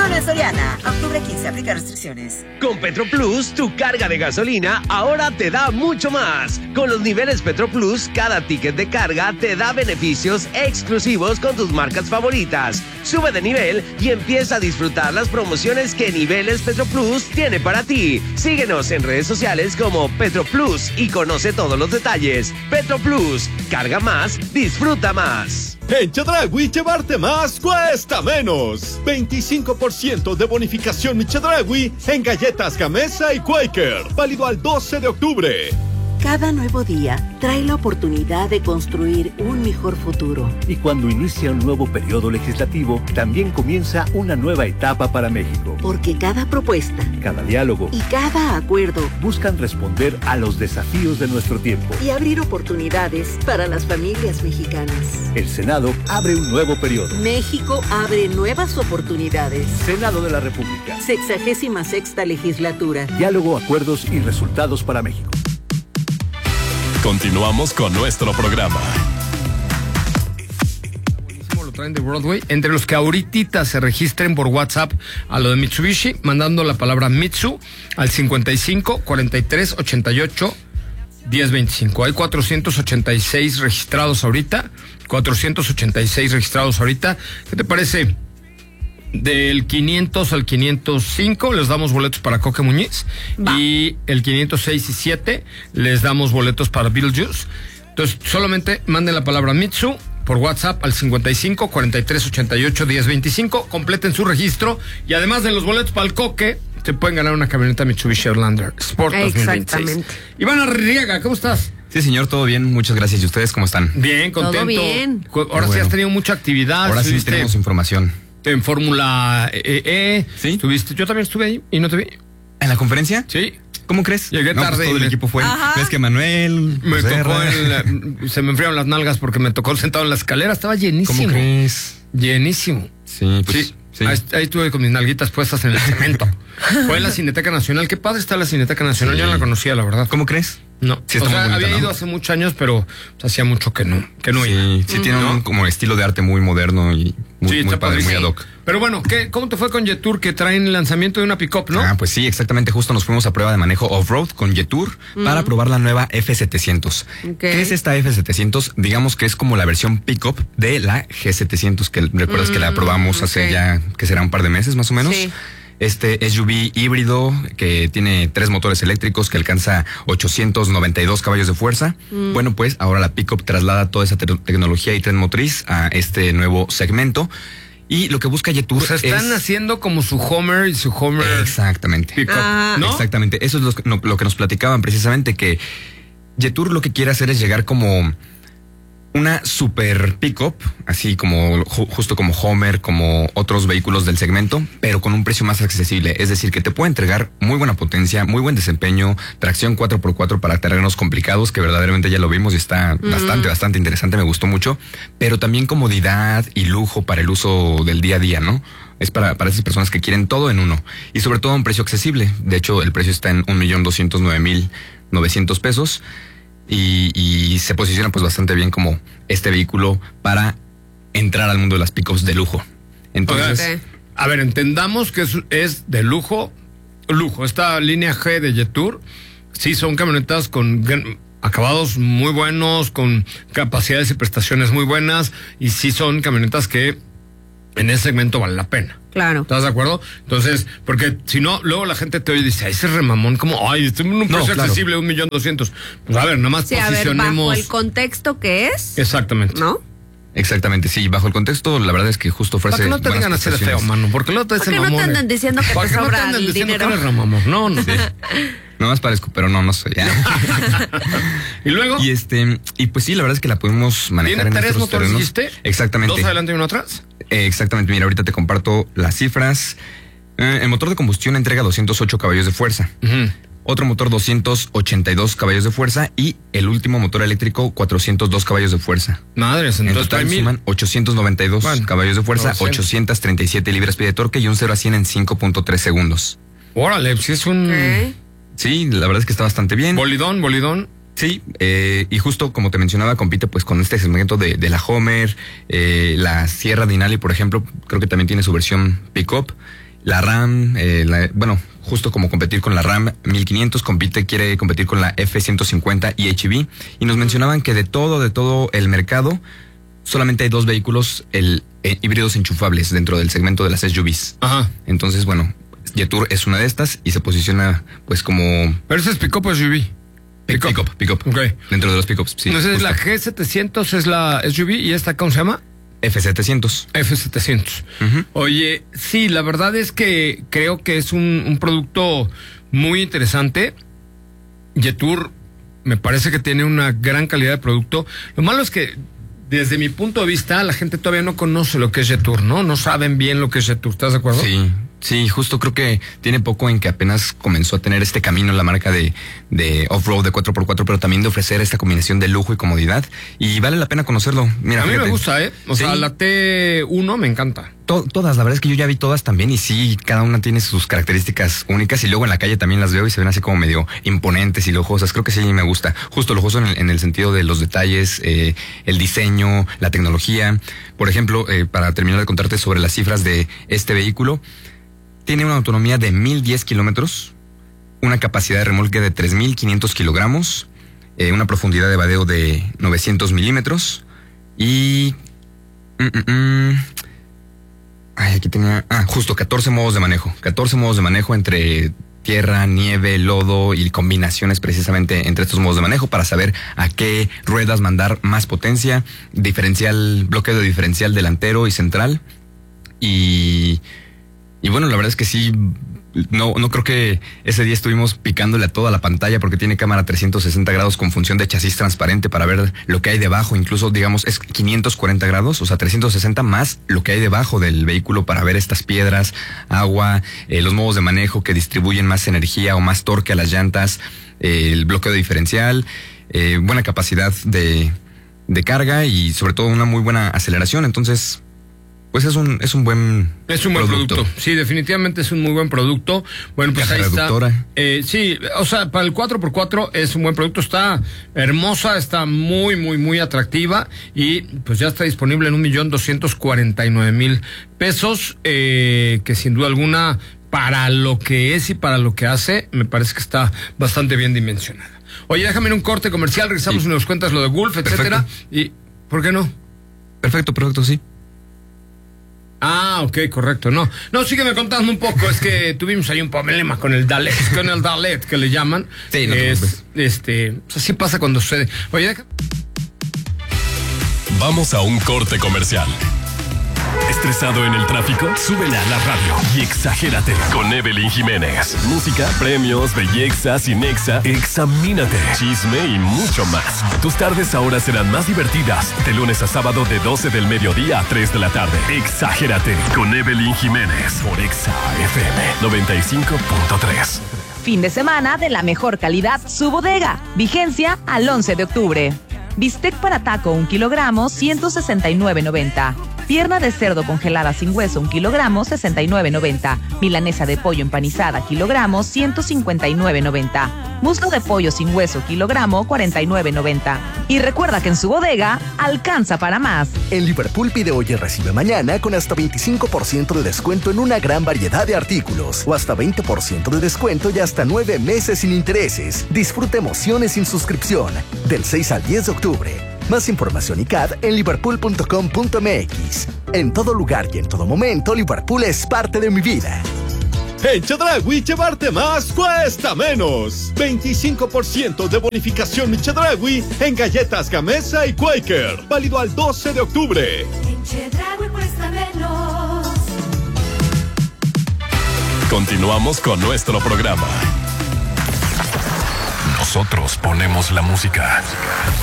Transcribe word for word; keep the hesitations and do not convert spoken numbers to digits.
Solo en Soriana. Octubre quince, aplica restricciones. Con Petroplus, tu carga de gasolina ahora te da mucho más. Con los niveles Petroplus, cada ticket de carga te da beneficios exclusivos con tus marcas favoritas. Sube de nivel y empieza a disfrutar las promociones que Niveles Petroplus tiene para ti. Síguenos en redes sociales como Petroplus y conoce todos los detalles. Petroplus, carga más, disfruta más. En Chedraui, llevarte más cuesta menos. veinticinco por ciento de bonificación en Chedraui en galletas Gamesa y Quaker. Válido al doce de octubre. Cada nuevo día trae la oportunidad de construir un mejor futuro. Y cuando inicia un nuevo periodo legislativo, también comienza una nueva etapa para México. Porque cada propuesta, cada diálogo y cada acuerdo buscan responder a los desafíos de nuestro tiempo y abrir oportunidades para las familias mexicanas. El Senado abre un nuevo periodo. México abre nuevas oportunidades. Senado de la República. Sexagésima sexta legislatura. Diálogo, acuerdos y resultados para México. Continuamos con nuestro programa. Lo traen de Broadway. Entre los que ahorita se registren por WhatsApp a lo de Mitsubishi, mandando la palabra Mitsu al cincuenta y cinco, cuarenta y tres, ochenta y ocho, diez veinticinco. Hay cuatrocientos ochenta y seis registrados ahorita. cuatrocientos ochenta y seis registrados ahorita. ¿Qué te parece? Del quinientos al quinientos cinco les damos boletos para Coque Muñiz. Va. Y el quinientos seis y siete les damos boletos para Beetlejuice. Entonces, solamente manden la palabra Mitsu por WhatsApp al cincuenta y cinco, cuarenta y tres, ochenta y ocho, diez veinticinco. Completen su registro. Y además de los boletos para el Coque, se pueden ganar una camioneta Mitsubishi Outlander Sport dos mil veintiséis. Exactamente. Iván Arriaga, ¿cómo estás? Sí, señor, todo bien, muchas gracias. ¿Y ustedes cómo están? Bien, contento. Todo bien. Ahora bueno. sí has tenido mucha actividad. Ahora sí tenemos información. En Fórmula E, E. ¿Sí? ¿Estuviste? Yo también estuve ahí y no te vi. ¿En la conferencia? Sí. ¿Cómo crees? Llegué no, tarde. Pues todo el me... equipo fue. Ajá. ¿Ves que Manuel? Me José tocó Herrera. el, se me enfriaron las nalgas porque me tocó sentado en la escalera. Estaba llenísimo. ¿Cómo crees? Llenísimo. Sí, pues. Sí. sí. Ahí, ahí estuve con mis nalguitas puestas en el cemento. Fue en la Cineteca Nacional. Qué padre está la Cineteca Nacional. Sí. Yo no la conocía, la verdad. ¿Cómo crees? No. Sí, o está sea, muy bonita, había ¿no? ido hace muchos años, pero pues, hacía mucho que no, que no iba. Sí, sí, tiene ¿no? un como estilo de arte muy moderno y muy, Sí, muy está padre, muy padrísimo. ad hoc. Pero bueno, ¿qué, ¿cómo te fue con Jetour que traen el lanzamiento de una pick-up, no? Ah, pues sí, exactamente. Justo nos fuimos a prueba de manejo off-road con Jetour uh-huh. para probar la nueva F setecientos. Okay. ¿Qué es esta F setecientos? Digamos que es como la versión pick-up de la G setecientos, que recuerdas uh-huh. que la probamos okay. hace ya, que será un par de meses más o menos. Sí. Este S U V híbrido que tiene tres motores eléctricos que alcanza ochocientos noventa y dos caballos de fuerza. Mm. Bueno, pues ahora la pickup traslada toda esa te- tecnología y tren motriz a este nuevo segmento. Y lo que busca Jetour o sea, están es... haciendo como su Homer y su Homer. Exactamente. Pickup, ah. ¿no? Exactamente. Eso es lo, no, lo que nos platicaban precisamente, que Jetour lo que quiere hacer es llegar como una super pickup, así como ju- justo como Homer, como otros vehículos del segmento, pero con un precio más accesible. Es decir, que te puede entregar muy buena potencia, muy buen desempeño, tracción cuatro por cuatro para terrenos complicados, que verdaderamente ya lo vimos y está mm. bastante, bastante interesante, me gustó mucho, pero también comodidad y lujo para el uso del día a día, ¿no? Es para, para esas personas que quieren todo en uno y sobre todo a un precio accesible. De hecho, el precio está en un millón doscientos nueve mil novecientos pesos. Y, y se posiciona pues bastante bien como este vehículo para entrar al mundo de las pickups de lujo. Entonces, okay. a ver, entendamos que es, es de lujo, lujo. Esta línea G de Jetour, sí son camionetas con gran, acabados muy buenos, con capacidades y prestaciones muy buenas, y sí son camionetas que en ese segmento vale la pena. Claro. ¿Estás de acuerdo? Entonces, porque si no, luego la gente te oye y dice, ay, ese remamón, como, ay, estoy en un precio no, claro. accesible, un millón doscientos. Pues a ver, nada más sí, posicionemos. A ver, bajo el contexto que es. Exactamente. ¿No? Exactamente, sí, bajo el contexto, la verdad es que justo ofrece. ¿Para qué no te vengan a hacer feo, mano? Porque luego te dicen ¿Por qué no te andan diciendo que te sobra no te el dinero? Que eres remamón? No, no. Sí. No más parezco, pero no, no soy. Ya. ¿Y luego? Y este, y pues sí, la verdad es que la podemos manejar en tres nuestros motores, terrenos. ¿dijiste? Exactamente. ¿Dos adelante y uno atrás? Eh, exactamente, mira, ahorita te comparto las cifras. Eh, el motor de combustión entrega doscientos ocho caballos de fuerza. Uh-huh. Otro motor doscientos ochenta y dos caballos de fuerza y el último motor eléctrico cuatrocientos dos caballos de fuerza. Madres, entonces en total suman ochocientos noventa y dos bueno, caballos de fuerza, doscientos. ochocientos treinta y siete libras-pie de torque y un cero a cien en cinco punto tres segundos. Órale, si es un... Okay. Sí, la verdad es que está bastante bien. Bolidón, bolidón. Sí, eh, y justo como te mencionaba, compite pues con este segmento de, de la Homer, eh, la Sierra Denali, por ejemplo, creo que también tiene su versión pick-up. la RAM, eh, la, bueno, justo como competir con la RAM mil quinientos, compite, quiere competir con la F ciento cincuenta y H V, y nos mencionaban que de todo, de todo el mercado, solamente hay dos vehículos el, eh, híbridos enchufables dentro del segmento de las S U Vs. Ajá. Entonces, bueno, Jetour es una de estas y se posiciona pues como... Pero ese es pick-up o S U V. Pick-up, pick-up. Pick okay. Dentro de los pick-ups, sí. Entonces justo. La G setecientos es la S U V y esta, ¿cómo se llama? F setecientos. F setecientos. Uh-huh. Oye, sí, la verdad es que creo que es un, un producto muy interesante. Jetour me parece que tiene una gran calidad de producto. Lo malo es que, desde mi punto de vista, la gente todavía no conoce lo que es Jetour, ¿no? No saben bien lo que es Jetour, ¿estás de acuerdo? Sí. Sí, justo creo que tiene poco en que apenas comenzó a tener este camino en la marca de, de off-road de cuatro por cuatro, pero también de ofrecer esta combinación de lujo y comodidad. Y vale la pena conocerlo. Mira, a mí fíjate. Me gusta, ¿eh? O sí. sea, la T uno me encanta. To- todas, la verdad es que yo ya vi todas también y sí, cada una tiene sus características únicas y luego en la calle también las veo y se ven así como medio imponentes y lujosas. Creo que sí me gusta. Justo lujoso en el, en el sentido de los detalles, eh, el diseño, la tecnología. Por ejemplo, eh, para terminar de contarte sobre las cifras de este vehículo, tiene una autonomía de mil diez kilómetros, una capacidad de remolque de tres mil quinientos kilogramos, eh, una profundidad de vadeo de novecientos milímetros y... Mm, mm, mm, ay, aquí tenía... Ah, justo catorce modos de manejo. catorce modos de manejo entre tierra, nieve, lodo y combinaciones precisamente entre estos modos de manejo para saber a qué ruedas mandar más potencia, diferencial, bloqueo de diferencial delantero y central y... Y bueno, la verdad es que sí, no, no creo que ese día estuvimos picándole a toda la pantalla porque tiene cámara trescientos sesenta grados con función de chasis transparente para ver lo que hay debajo. Incluso, digamos, es quinientos cuarenta grados, o sea, trescientos sesenta más lo que hay debajo del vehículo para ver estas piedras, agua, eh, los modos de manejo que distribuyen más energía o más torque a las llantas, eh, el bloqueo de diferencial, eh, buena capacidad de, de carga y sobre todo una muy buena aceleración. Entonces... Pues es un, es un buen Es un buen producto. producto. Sí, definitivamente es un muy buen producto. Bueno, pues Caja ahí reductora. está. Eh, sí, o sea, para el cuatro por cuatro es un buen producto. Está hermosa, está muy, muy, muy atractiva. Y pues ya está disponible en un millón doscientos cuarenta y nueve mil pesos. Eh, que sin duda alguna, para lo que es y para lo que hace, me parece que está bastante bien dimensionada. Oye, déjame en un corte comercial, regresamos sí. y nos cuentas lo de Gulf, etcétera. Perfecto. Y, ¿por qué no? Perfecto, perfecto, sí. Ah, ok, correcto. No, no, sígueme contando un poco. Es que tuvimos ahí un problema con el Dalet, con el Dalet que le llaman. Sí, no te es, este, así pasa cuando sucede. Oye, deja... Vamos a un corte comercial. ¿Estresado en el tráfico? Súbele a la radio y exagérate con Evelyn Jiménez. Música, premios, belleza, cinexa, examínate, chisme y mucho más. Tus tardes ahora serán más divertidas. De lunes a sábado de doce del mediodía a tres de la tarde. Exagérate con Evelyn Jiménez por Exa F M noventa y cinco punto tres. Fin de semana de la mejor calidad, Su Bodega. Vigencia al once de octubre. Bistec para taco, un kilogramo, ciento sesenta y nueve noventa. Pierna de cerdo congelada sin hueso, un kilogramo, sesenta y nueve noventa. Milanesa de pollo empanizada, kilogramo, ciento cincuenta y nueve noventa. Muslo de pollo sin hueso, kilogramo, cuarenta y nueve noventa. Y recuerda que en Su Bodega alcanza para más. En Liverpool pide hoy y recibe mañana con hasta veinticinco por ciento de descuento en una gran variedad de artículos. O hasta veinte por ciento de descuento y hasta nueve meses sin intereses. Disfruta emociones sin suscripción. Del seis al diez de octubre. Más información y C A D en liverpool punto com punto m x. En todo lugar y en todo momento, Liverpool es parte de mi vida. En Chedraui, llevarte más cuesta menos. veinticinco por ciento de bonificación en Chedraui en galletas Gamesa y Quaker. Válido al doce de octubre. En Chedraui cuesta menos. Continuamos con nuestro programa. Nosotros ponemos la música.